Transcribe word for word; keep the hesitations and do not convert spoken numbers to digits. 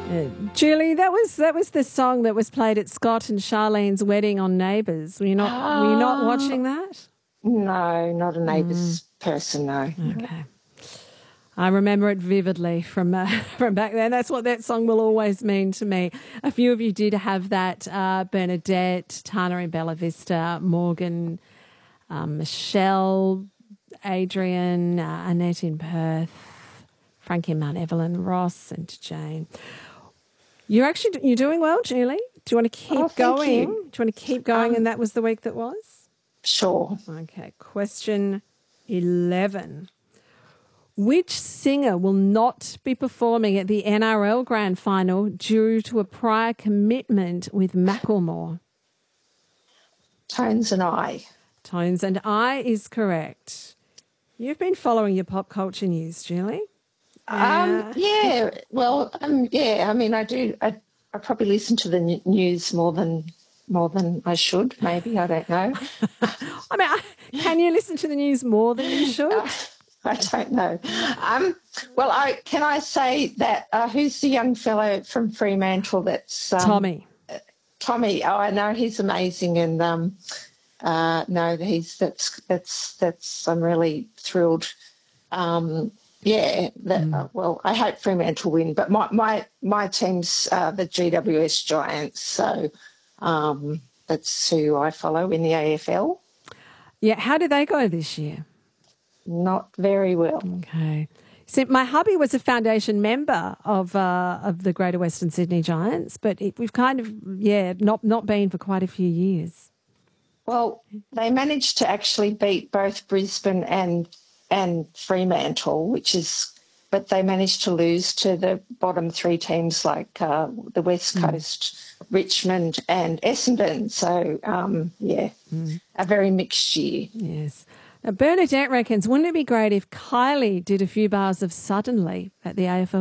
Uh, Julie, that was that was the song that was played at Scott and Charlene's wedding on Neighbours. Were you not uh, Were you not watching that? No, not a Neighbours mm. person. No. Okay. I remember it vividly from uh, from back then. That's what that song will always mean to me. A few of you did have that. Uh, Bernadette, Tana in Bella Vista, Morgan, um, Michelle, Adrian, uh, Annette in Perth, Frankie in Mount Evelyn, Ross and Jane. You're actually you're doing well, Julie. Do you want to keep oh, going? You. Do you want to keep going? Um, and that was the week that was? Sure. Okay. Question eleven. Which singer will not be performing at the N R L Grand Final due to a prior commitment with Macklemore? Tones and I. Tones and I is correct. You've been following your pop culture news, Julie. Um, uh, yeah, well, um, yeah. I mean, I do. I, I probably listen to the n- news more than more than I should. Maybe I don't know. I mean, I, can you listen to the news more than you should? Uh, I don't know. Um, well, I can I say that uh, who's the young fellow from Fremantle? That's um, Tommy. Uh, Tommy. Oh, I know he's amazing, and um, uh, no, he's that's that's that's. I'm really thrilled. Um, Yeah, that, mm. uh, well, I hope Fremantle win, but my my, my team's uh, the G W S Giants, so um, that's who I follow in the A F L. Yeah, how did they go this year? Not very well. Okay. See, my hubby was a foundation member of uh, of the Greater Western Sydney Giants, but it, we've kind of, yeah, not, not been for quite a few years. Well, they managed to actually beat both Brisbane and and Fremantle, which is, but they managed to lose to the bottom three teams like uh, the West Coast, mm. Richmond and Essendon. So, um, yeah, mm. a very mixed year. Yes. Now, Bernadette reckons, wouldn't it be great if Kylie did a few bars of Suddenly at the A F L